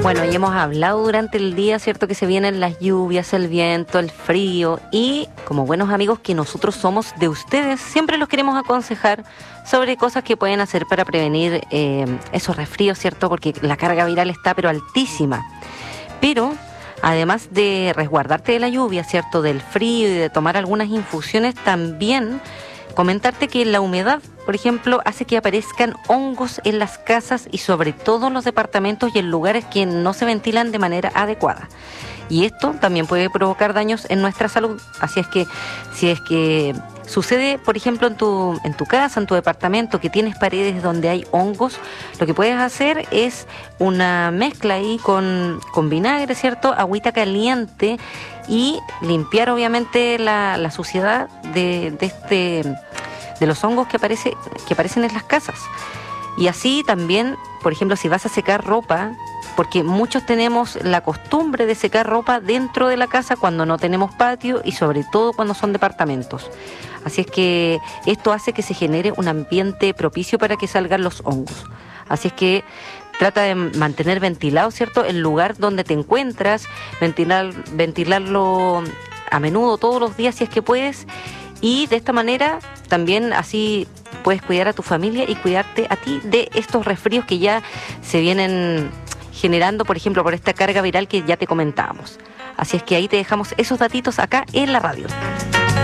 Bueno, y hemos hablado durante el día, ¿cierto? Que se vienen las lluvias, el viento, el frío, y como buenos amigos que nosotros somos de ustedes, siempre los queremos aconsejar sobre cosas que pueden hacer para prevenir esos resfríos, ¿cierto? Porque la carga viral está pero altísima. Pero además de resguardarte de la lluvia, ¿cierto? Del frío y de tomar algunas infusiones, también comentarte que la humedad, por ejemplo, hace que aparezcan hongos en las casas y sobre todo en los departamentos y en lugares que no se ventilan de manera adecuada. Y esto también puede provocar daños en nuestra salud. Así es que si es que sucede, por ejemplo, en tu casa, en tu departamento, que tienes paredes donde hay hongos, lo que puedes hacer es una mezcla ahí con vinagre, ¿cierto? Agüita caliente y limpiar obviamente la suciedad de los hongos que aparecen en las casas. Y así también, por ejemplo, si vas a secar ropa, porque muchos tenemos la costumbre de secar ropa dentro de la casa cuando no tenemos patio y sobre todo cuando son departamentos. Así es que esto hace que se genere un ambiente propicio para que salgan los hongos. Así es que trata de mantener ventilado, ¿cierto?, el lugar donde te encuentras, ventilarlo a menudo, todos los días si es que puedes, y de esta manera también así puedes cuidar a tu familia y cuidarte a ti de estos resfríos que ya se vienen generando, por ejemplo, por esta carga viral que ya te comentábamos. Así es que ahí te dejamos esos datitos acá en la radio.